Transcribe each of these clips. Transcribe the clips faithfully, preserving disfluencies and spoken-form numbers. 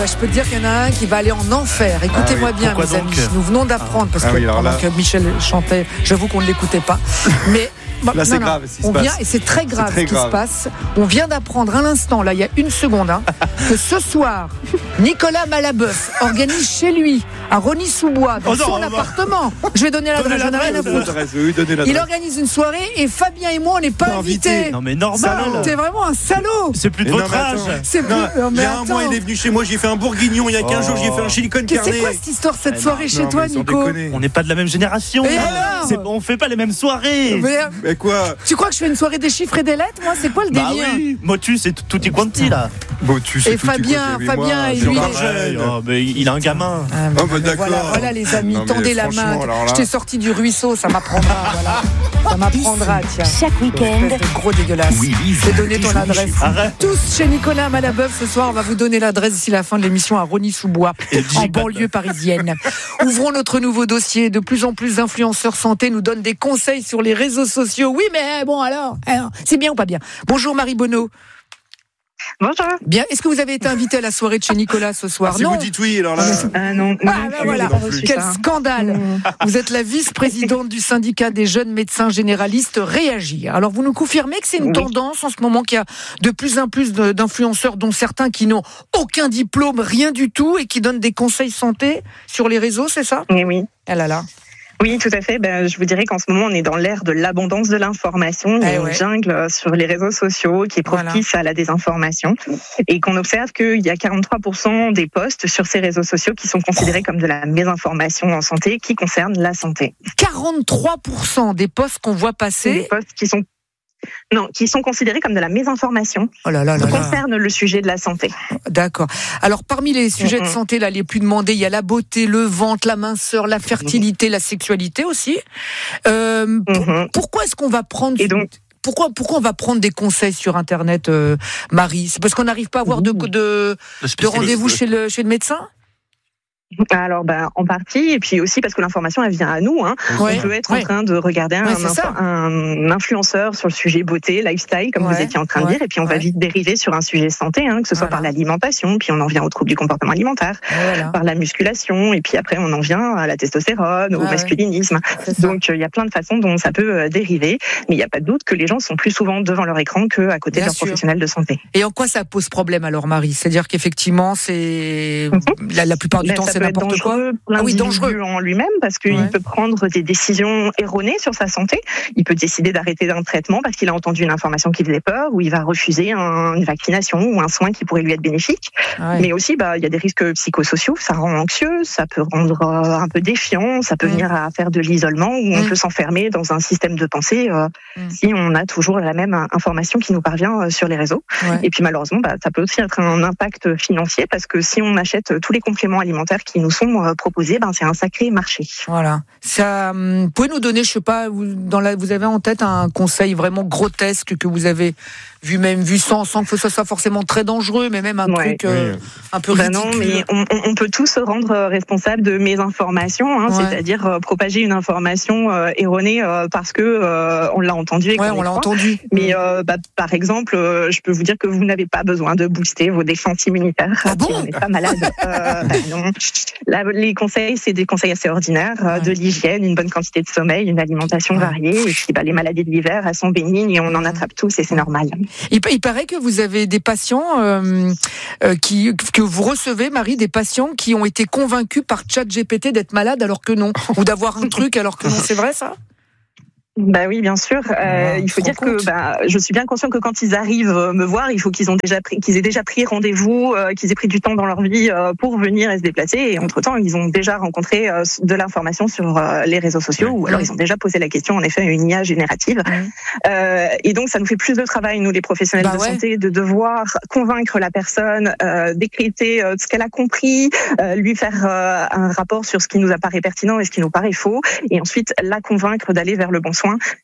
bah, je peux te dire qu'il y en a un qui va aller en enfer. Écoutez-moi ah oui, bien, mes donc amis. Nous venons d'apprendre, parce ah que oui, pendant là... que Michel chantait, j'avoue qu'on ne l'écoutait pas. Mais là, c'est non, grave. Non, on vient, et c'est très grave c'est très ce qui grave. se passe. On vient d'apprendre à l'instant, là, il y a une seconde, hein, que ce soir, Nicolas Malaboeuf organise chez lui, à Rosny-sous-Bois, dans oh non, son non, appartement. Non. Je vais donner l'adresse, j'en ai rien à foutre. Oui, il organise une soirée et Fabien et moi, on n'est pas non, invités. Non, mais normal. T'es vraiment un salaud. C'est plus de mais votre non, âge. C'est plus... non, il y a un mois, il est venu chez moi, j'ai fait un bourguignon. Il y a quinze oh. jours, j'ai fait un chili con carne. C'est quoi cette histoire, cette soirée chez toi, Nico? On n'est pas de la même génération. On fait pas les mêmes soirées. Mais quoi? Tu crois que je fais une soirée des chiffres et des lettres? Moi, c'est quoi le bah délire? Oui. Motus, c'est tutti quanti là. Motus, et Fabien, Fabien et lui. Oh, mais il a un gamin. Ah, oh, bah, d'accord. Voilà, voilà les amis, non, tendez la main. Là... Je t'ai sorti du ruisseau, ça m'apprendra. Voilà. Ça m'apprendra, tiens. Chaque week-end. Gros dégueulasse. Oui, oui, je vais donner ton adresse. Arrête. Tous chez Nicolas Malaboeuf ce soir, on va vous donner l'adresse d'ici la fin de l'émission à Rosny-sous-Bois, en banlieue parisienne. Ouvrons notre nouveau dossier. De plus en plus d'influenceurs santé nous donnent des conseils sur les réseaux sociaux. Oui, mais bon, alors, alors c'est bien ou pas bien? Bonjour Marie Bonneau. Bonjour. Bien, est-ce que vous avez été invité à la soirée de chez Nicolas ce soir? Ah, si non. vous dites oui, alors là. Ah non. Ah, ben voilà. Quel scandale. Vous êtes la vice-présidente du syndicat des jeunes médecins généralistes Réagir. Alors vous nous confirmez que c'est une oui. tendance en ce moment qu'il y a de plus en plus d'influenceurs, dont certains qui n'ont aucun diplôme, rien du tout, et qui donnent des conseils santé sur les réseaux, c'est ça? Oui, oui. Ah là là. Oui, tout à fait. Ben, je vous dirais qu'en ce moment, on est dans l'ère de l'abondance de l'information. Il y a eh une ouais. jungle sur les réseaux sociaux qui est propice voilà. à la désinformation. Et qu'on observe qu'il y a quarante-trois pour cent des posts sur ces réseaux sociaux qui sont considérés comme de la mésinformation en santé, qui concernent la santé. quarante-trois pour cent des posts qu'on voit passer. Des posts qui sont Non, qui sont considérés comme de la mésinformation oh là là là qui concerne le sujet de la santé. D'accord. Alors, parmi les sujets mmh. de santé là, les plus demandés, il y a la beauté, le ventre, la minceur, la fertilité, mmh. la sexualité aussi. Euh, mmh. pour, pourquoi est-ce qu'on va prendre... Et donc, Pourquoi, pourquoi on va prendre des conseils sur Internet, euh, Marie? C'est parce qu'on n'arrive pas à avoir de, de, de rendez-vous chez le, chez le médecin? Alors, ben, en partie, et puis aussi parce que l'information, elle vient à nous. Hein. Ouais, on peut être ouais. en train de regarder un, ouais, info- un influenceur sur le sujet beauté, lifestyle, comme ouais, vous étiez en train ouais, de dire, et puis on ouais. va vite dériver sur un sujet santé, hein, que ce soit voilà. par l'alimentation, puis on en vient aux troubles du comportement alimentaire, voilà. par la musculation, et puis après on en vient à la testostérone, au ouais, masculinisme. Ouais. Donc il euh, y a plein de façons dont ça peut euh, dériver, mais il n'y a pas de doute que les gens sont plus souvent devant leur écran qu'à côté Bien de leurs professionnels de santé. Et en quoi ça pose problème alors, Marie? C'est-à-dire qu'effectivement, c'est mm-hmm. la, la plupart du ben, temps, c'est n'importe quoi. Ah oui, dangereux en lui-même parce qu'il ouais. peut prendre des décisions erronées sur sa santé. Il peut décider d'arrêter un traitement parce qu'il a entendu une information qui faisait peur, ou il va refuser un, une vaccination ou un soin qui pourrait lui être bénéfique. Ouais. Mais aussi, bah, il y a des risques psychosociaux. Ça rend anxieux, ça peut rendre euh, un peu défiant, ça peut mmh. venir à faire de l'isolement où mmh. on peut s'enfermer dans un système de pensée euh, mmh. si on a toujours la même information qui nous parvient euh, sur les réseaux. Ouais. Et puis malheureusement, bah, ça peut aussi être un impact financier parce que si on achète tous les compléments alimentaires qui nous sont proposés, ben c'est un sacré marché. Voilà. Ça, vous pouvez nous donner, je sais pas, vous, dans la, vous avez en tête un conseil vraiment grotesque que vous avez vu, même vu sans, sans que ce soit forcément très dangereux, mais même un ouais. truc euh, oui. un peu ridicule. Ben non, mais on, on peut tous se rendre responsable de mésinformation, hein, ouais. c'est-à-dire euh, propager une information euh, erronée euh, parce que euh, on l'a entendu. Et ouais, on l'a croit. entendu. Mais euh, bah, par exemple, euh, je peux vous dire que vous n'avez pas besoin de booster vos défenses immunitaires. Ah bon? Si on n'est pas malade. euh, bah non. Là, les conseils, c'est des conseils assez ordinaires, ouais. de l'hygiène, une bonne quantité de sommeil, une alimentation ouais. variée, et puis bah, les maladies de l'hiver, elles sont bénignes et on en attrape tous et c'est normal. Il, il paraît que vous avez des patients euh, euh, qui que vous recevez, Marie, des patients qui ont été convaincus par ChatGPT d'être malades alors que non, ou d'avoir un truc alors que non. C'est vrai ça? Bah oui, bien sûr. Euh, il faut dire compte. que bah, je suis bien conscient que quand ils arrivent me voir, il faut qu'ils ont déjà pris, qu'ils aient déjà pris rendez-vous, euh, qu'ils aient pris du temps dans leur vie euh, pour venir et se déplacer. Et entre-temps, ils ont déjà rencontré euh, de l'information sur euh, les réseaux sociaux, ouais. ou alors ils ont déjà posé la question, en effet, à une I A générative. Ouais. Euh, et donc, ça nous fait plus de travail, nous, les professionnels bah de ouais. santé, de devoir convaincre la personne, euh, décrypter euh, ce qu'elle a compris, euh, lui faire euh, un rapport sur ce qui nous apparaît pertinent et ce qui nous paraît faux, et ensuite la convaincre d'aller vers le bon soin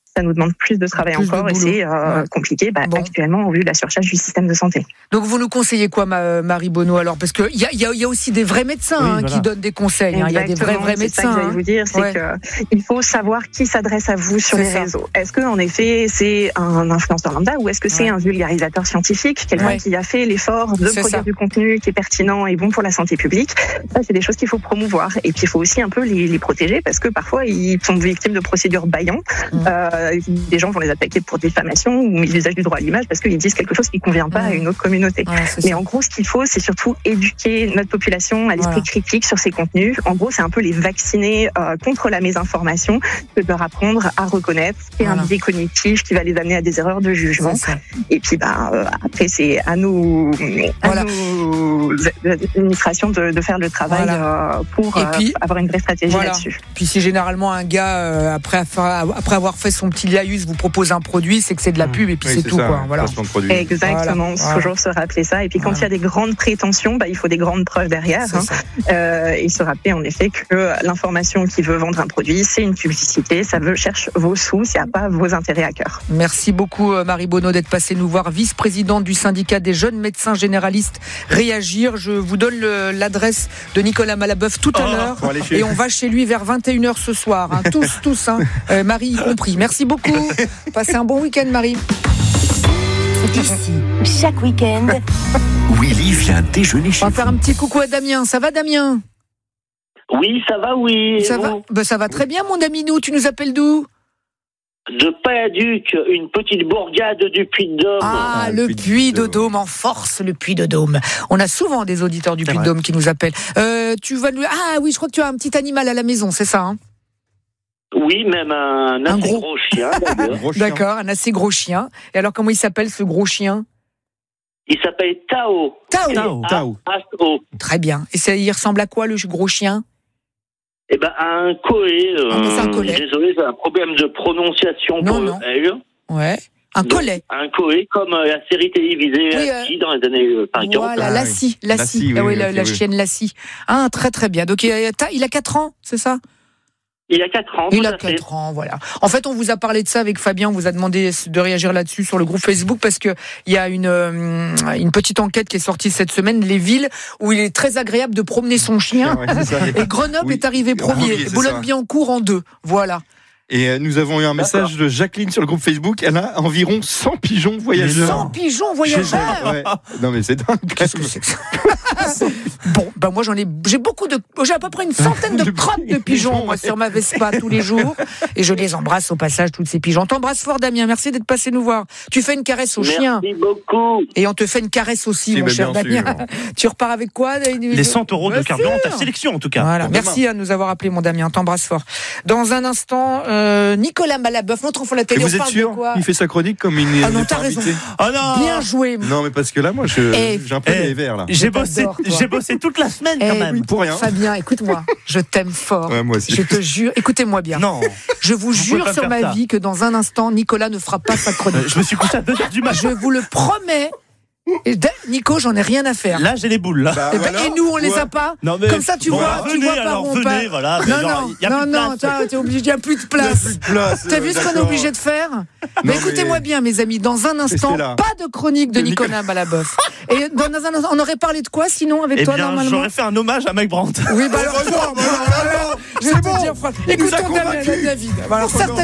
ça nous demande plus de travail plus encore de et c'est euh, ouais. compliqué bah, bon. actuellement au vu de la surcharge du système de santé. Donc vous nous conseillez quoi, ma, Marie Bonneau, alors? Parce qu'il y a, y, a, y a aussi des vrais médecins oui, hein, voilà. qui donnent des conseils. Il hein. y a des vrais, vrais c'est médecins. Ça que j'allais hein. vous dire, c'est ouais. qu'il faut savoir qui s'adresse à vous sur c'est les ça. réseaux. Est-ce que en effet c'est un influenceur lambda ou est-ce que c'est ouais. un vulgarisateur scientifique, quelqu'un ouais. qui a fait l'effort de c'est produire ça. du contenu qui est pertinent et bon pour la santé publique? Ça, c'est des choses qu'il faut promouvoir. Et puis il faut aussi un peu les, les protéger parce que parfois ils sont victimes de procédures bâillons. Mmh. Euh, des gens vont les attaquer pour diffamation ou l'usage du droit à l'image parce qu'ils disent quelque chose qui ne convient pas mmh. à une autre communauté. Ouais, Mais ça. en gros, ce qu'il faut, c'est surtout éduquer notre population à l'esprit voilà. critique sur ces contenus. En gros, c'est un peu les vacciner euh, contre la mésinformation, que de leur apprendre à reconnaître ce qui est voilà. un biais cognitif qui va les amener à des erreurs de jugement. Et puis, bah, euh, après, c'est à nous, voilà. à nos administrations de, de faire le travail voilà. euh, pour euh, puis, avoir une vraie stratégie voilà. là-dessus. Puis si généralement un gars, euh, après, après avoir fait son petit laïus, vous propose un produit, c'est que c'est de la pub et puis oui, c'est, c'est tout. Ça, quoi. Voilà. Exactement, voilà. toujours se rappeler ça. Et puis quand voilà. il y a des grandes prétentions, bah, il faut des grandes preuves derrière. Hein. Euh, et se rappeler en effet que l'information qui veut vendre un produit, c'est une publicité, ça veut cherche vos sous, ça n'a pas vos intérêts à cœur. Merci beaucoup Marie Bonneau d'être passée nous voir, vice-présidente du syndicat des jeunes médecins généralistes Réagir. Je vous donne le, l'adresse de Nicolas Malaboeuf tout à oh, l'heure et on va chez lui vers vingt et une heures ce soir. Hein. Tous, tous, hein. euh, Marie y compris. Merci beaucoup. Passez un bon week-end, Marie. Ici, chaque week-end, Willy vient déjeuner chez On va faire un petit coucou à Damien. Ça va, Damien? Oui, ça va, oui. Ça va, ben, ça va très bien, mon Daminou. Tu nous appelles d'où? De Payaduc, une petite bourgade du Puy-de-Dôme. Ah, ah le Puy-de-Dôme en force, le Puy-de-Dôme. On a souvent des auditeurs du Puy-de-Dôme qui nous appellent. Euh, tu vas nous... Ah oui, je crois que tu as un petit animal à la maison, c'est ça hein? Oui, même un assez un gros... gros chien. gros chien. D'accord, un assez gros chien. Et alors, comment il s'appelle, ce gros chien? Il s'appelle Tao. Tao. Tao. Tao. Tao. Très bien. Et ça, il ressemble à quoi, le gros chien? Eh ben, à un collet. Euh, ah, c'est un collet. Désolé, c'est un problème de prononciation non, pour non. elle. Ouais. Un Donc, collet. Un collet, comme euh, la série télévisée oui, Lassie euh, dans les années euh, cinquante. Voilà, ah, Lassie. Lassie. Lassie ah, oui, oui, la, okay, la oui. chienne Lassie. Ah, très très bien. Donc, il a, il a quatre ans, c'est ça? Il a quatre ans. Il a quatre ans, voilà. En fait, on vous a parlé de ça avec Fabien. On vous a demandé de réagir là-dessus sur le groupe Facebook parce que il y a une euh, une petite enquête qui est sortie cette semaine. Les villes où il est très agréable de promener son chien. Ouais, et Grenoble oui. est arrivé premier. Oui, Boulogne-Billancourt en deux. Voilà. Et nous avons eu un message de Jacqueline sur le groupe Facebook. Elle a environ cent pigeons voyageurs. cent pigeons voyageurs. Ouais. Non mais c'est dingue. Qu'est-ce que c'est que ça? Bon, ben moi j'en ai, j'ai beaucoup de, j'ai à peu près une centaine de crottes de pigeons moi sur ma Vespa tous les jours, et je les embrasse au passage toutes ces pigeons. T'embrasse fort, Damien. Merci d'être passé nous voir. Tu fais une caresse au Merci chien. Merci beaucoup. Et on te fait une caresse aussi, si, mon cher Damien. Sûr. Tu repars avec quoi? Les cent euros de carburant, ta sélection en tout cas. Voilà. Merci à nous avoir appelé, mon Damien. T'embrasse fort. Dans un instant, euh, Nicolas Malaboeuf, notre enfant la télé. Et vous êtes sûr? Il fait sa chronique comme une. Ah non, t'as raison. Oh non. Bien joué. Non, mais parce que là, moi, je, eh, j'ai un peu eh, les verres là. J'ai bossé, j'ai bossé toute la semaine eh, quand même. Oui, pour rien. Fabien, écoute-moi, je t'aime fort. Ouais, moi aussi. Je te jure, écoutez-moi bien. Non. Je vous, vous jure sur ma ça. vie que dans un instant, Nicolas ne fera pas sa chronique. Je me suis couché à deux heures du matin. Je vous le promets. Et Nico, j'en ai rien à faire. Là, j'ai les boules. Là. Bah, et, ben, et nous, on ouais. les a pas. Non, mais comme ça, tu bon, vois, venez, tu vois alors, par venez, pas. Voilà, non, non, y a non, non, t'es obligé, il n'y a plus de place. Plus de place T'as euh, vu ce qu'on est obligé de faire? non, Mais écoutez-moi mais... bien, mes amis, dans un instant, pas de chronique de Nicolas Malaboeuf. Et dans un instant, on aurait parlé de quoi sinon avec eh toi bien, normalement? J'aurais fait un hommage à Mike Brandt. Oui, bah alors, je vais te dire, écoutons David.